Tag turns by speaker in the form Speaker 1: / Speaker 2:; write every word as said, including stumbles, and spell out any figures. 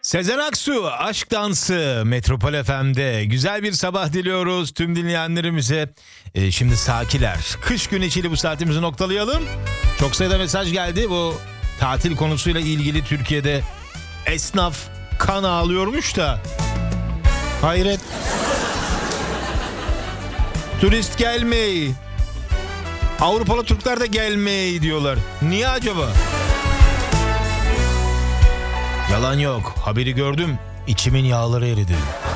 Speaker 1: Sezen Aksu, Aşk Dansı, Metropol F M'de. Güzel bir sabah diliyoruz tüm dinleyenlerimize. Ee, şimdi sakiler. Kış güneşiyle bu saatimizi noktalayalım. Çok sayıda mesaj geldi. Bu tatil konusuyla ilgili Türkiye'de esnaf kan ağlıyormuş da. Hayret. Turist gelmeyi. Avrupalı Türkler de gelmeyi diyorlar. Niye acaba? Yalan yok. Haberi gördüm. İçimin yağları eridi.